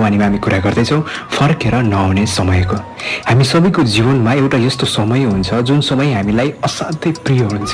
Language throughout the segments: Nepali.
बानीमा हामी कुरा गर्दैछौँ फर्केर नआउने समयको। हामी सबैको जीवनमा एउटा यस्तो समय हुन्छ जुन समय हामीलाई असाध्यै प्रिय हुन्छ।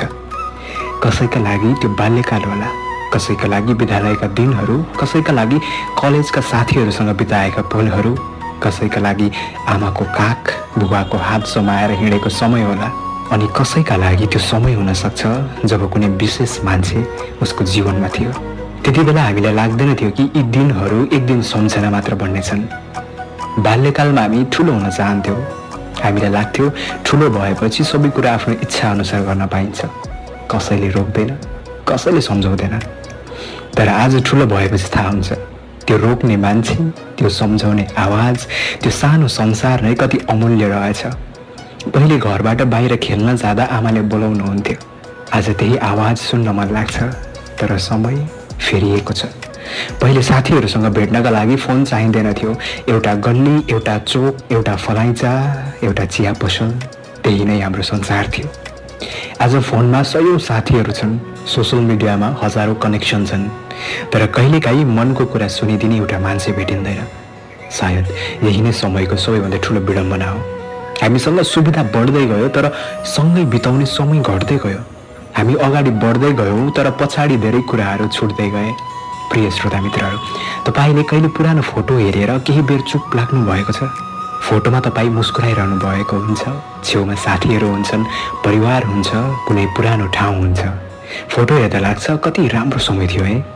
कसैका लागि त्यो बाल्यकाल होला, कसैका लागि विद्यालयका दिनहरू, कसैका लागि कलेजका साथीहरूसँग बिताएका पलहरू, कसैका लागि आमाको काख बुबाको हात समाएर हिँडेको समय होला, अनि कसैका लागि त्यो समय हुन सक्छ जब कुनै विशेष मान्छे उसको जीवनमा थियो। त्यति बेला हामीलाई लाग्दैन थियो कि यी दिनहरू एक दिन सम्झना मात्र बन्नेछन्। बाल्यकालमा हामी ठुलो हुन चाहन्थ्यौँ। हामीलाई लाग्थ्यो ठुलो भएपछि सबै कुरा आफ्नो इच्छा अनुसार गर्न पाइन्छ, कसैले रोक्दैन, कसैले सम्झाउँदैन। तर आज ठुलो भएपछि थाहा हुन्छ त्यो रोक्ने मान्छे, त्यो सम्झाउने आवाज, त्यो सानो संसार नै कति अमूल्य रहेछ। पहिले घरबाट बाहिर खेल्न जाँदा आमाले बोलाउनुहुन्थ्यो, आज त्यही आवाज सुन्न मन लाग्छ, तर समय फेरिएको छ। पहिले साथीहरूसँग भेट्नका लागि फोन चाहिँदैन थियो। एउटा गल्ली, एउटा चोक, एउटा फलाइचा, एउटा चिया पसल, त्यही नै हाम्रो संसार थियो। आज फोनमा सयौं साथीहरू छन्, सोसल मिडियामा हजारौं कनेक्सन छन्, तर कहिलेकाहीँ मनको कुरा सुनिदिने एउटा मान्छे भेटिँदैन। सायद यही नै समयको सबैभन्दा ठुलो विडम्बना हो। हामीसँग सुविधा बढ्दै गयो तर सँगै बिताउने समय घट्दै गयो। हामी अगाडि बढ्दै गयौँ तर पछाडि धेरै कुराहरू छुट्दै गए। प्रिय श्रोता मित्रहरू, तपाईँले कहिले पुरानो फोटो हेरेर केही बेर चुप लाग्नु भएको छ? फोटोमा तपाईँ मुस्कुराइरहनु भएको हुन्छ, छेउमा साथीहरू हुन्छन्, परिवार हुन्छ, कुनै पुरानो ठाउँ हुन्छ। फोटो हेर्दा लाग्छ कति राम्रो समय थियो है।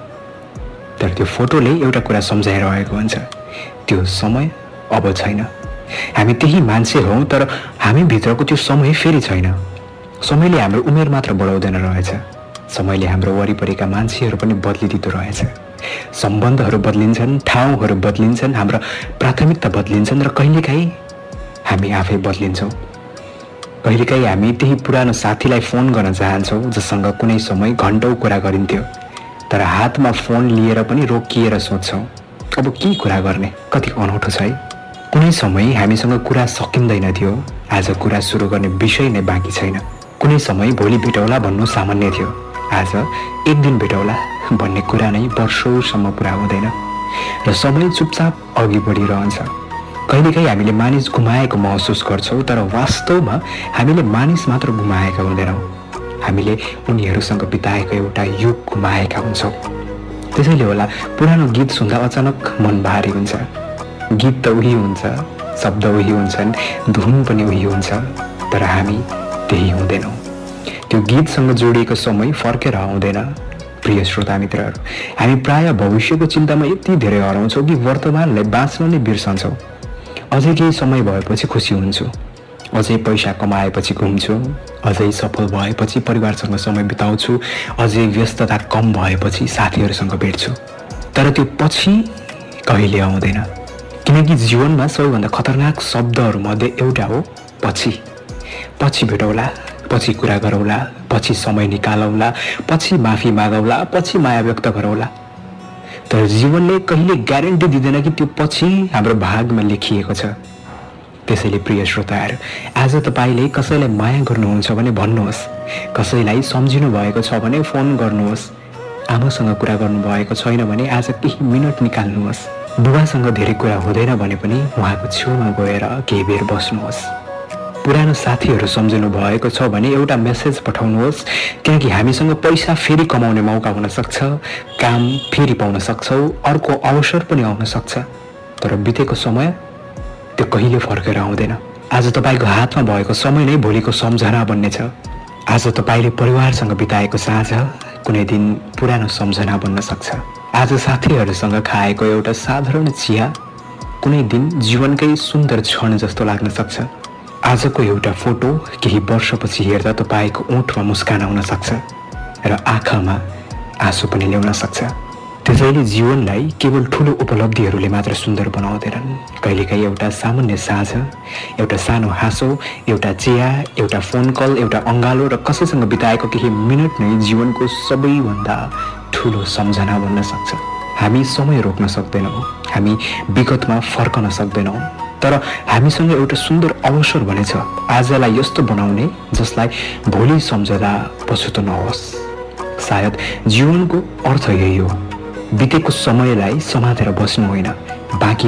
तर त्यो फोटोले एउटा कुरा सम्झाइरहेको हुन्छ, त्यो समय अब छैन। हामी त्यही मान्छे हौँ तर हामी भित्रको त्यो समय फेरि छैन। समयले हाम्रो उमेर मात्र बढाउँदैन रहेछ, समयले हाम्रो वरिपरिका मान्छेहरू पनि बदलिदिँदो रहेछ। सम्बन्धहरू बदलिन्छन्, ठाउँहरू बदलिन्छन्, हाम्रा प्राथमिकता बदलिन्छन् र कहिलेकाहीँ हामी आफै बदलिन्छौँ। कहिलेकाहीँ हामी त्यही पुरानो साथीलाई फोन गर्न चाहन्छौँ जससँग कुनै समय घन्टौँ कुरा गरिन्थ्यो, तर हातमा फोन लिएर पनि रोकिएर सोध्छौँ अब के कुरा गर्ने। कति अनौठो छ है। कुनै समय हामीसँग कुरा सकिँदैन थियो, आज कुरा सुरु गर्ने विषय नै बाँकी छैन। कुनै समय भोलि भेटौला भन्नु सामान्य थियो, आज एक दिन भेटौला भन्ने कुरा नै वर्षौंसम्म पुरा हुँदैन र समय चुपचाप अघि बढिरहन्छ। कहिलेकाहीँ हामीले मानिस गुमाएको महसुस गर्छौँ, तर वास्तवमा हामीले मानिस मात्र गुमाएका हुँदैनौँ, हामीले उनीहरूसँग बिताएको एउटा युग गुमाएका हुन्छौँ। त्यसैले होला पुरानो गीत सुन्दा अचानक मन भारी हुन्छ। गीत त उही हुन्छ, शब्द उही हुन्छन्, धुन पनि उही हुन्छ, तर हामी त्यही हुँदैनौँ। त्यो गीतसँग जोडिएको समय फर्केर आउँदैन। प्रिय श्रोता मित्रहरू, हामी प्राय भविष्यको चिन्तामा यति धेरै हराउँछौँ कि वर्तमानलाई बाँच्न नै बिर्सन्छौँ। अझै केही समय भएपछि खुसी हुन्छु, अझै पैसा कमाएपछि घुम्छु, अझै सफल भएपछि परिवारसँग समय बिताउँछु, अझै व्यस्तता कम भएपछि साथीहरूसँग भेट्छु। तर त्यो पछि कहिले आउँदैन, किनकि जीवनमा सबैभन्दा खतरनाक शब्दहरूमध्ये एउटा हो पछि। पछि भेटौला, पछि कुरा गरौला, पछि समय निकालौला, पछि माफी मागौला, पछि माया व्यक्त गरौला। तर जीवनले कहिले ग्यारेन्टी दिँदैन कि त्यो पछि हाम्रो भागमा लेखिएको छ। त्यसैले प्रिय श्रोताहरू, आज तपाईँले कसैलाई माया गर्नुहुन्छ भने भन्नुहोस्, कसैलाई सम्झिनु भएको छ भने फोन गर्नुहोस्, आमासँग कुरा गर्नुभएको छैन भने आज केही मिनट निकाल्नुहोस्, बुबासँग धेरै कुरा हुँदैन भने पनि उहाँको छेउमा गएर केही बेर बस्नुहोस्, पुरानो साथीहरू सम्झिनु भएको छ भने एउटा मेसेज पठाउनुहोस्, किनकि हामीसँग पैसा फेरि कमाउने मौका हुन सक्छ, काम फेरि पाउन सक्छौँ, अर्को अवसर पनि आउन सक्छ, तर बितेको समय त्यो कहिले फर्केर आउँदैन। आज तपाईँको हातमा भएको समय नै भोलिको सम्झना बन्नेछ। आज तपाईँले परिवारसँग बिताएको साँझ कुनै दिन पुरानो सम्झना बन्न सक्छ। आज साथीहरूसँग खाएको एउटा साधारण चिया कुनै दिन जीवनकै सुन्दर क्षण जस्तो लाग्न सक्छ। आजको एउटा फोटो केही वर्षपछि हेर्दा तपाईँको ओठमा मुस्कान आउन सक्छ र आँखामा आँसु पनि ल्याउन सक्छ। त्यसैले जीवनलाई केवल ठुलो उपलब्धिहरूले मात्र सुन्दर बनाउँदैनन्। कहिलेकाहीँ एउटा सामान्य साँझ, एउटा सानो हाँसो, एउटा चिया, एउटा फोन कल, एउटा अँगालो र कसैसँग बिताएको केही मिनट नै जीवनको सबैभन्दा ठुलो सम्झना बन्न सक्छ। हामी समय रोक्न सक्दैनौँ, हामी विगतमा फर्कन सक्दैनौँ, तर हामीसँग एउटा सुन्दर अवसर भने छ आजलाई यस्तो बनाउने जसलाई भोलि सम्झदा पछुतो नहोस्। सायद जीवनको अर्थ यही हो, बितेको समयलाई समातेर बस्नु होइन, बाँकी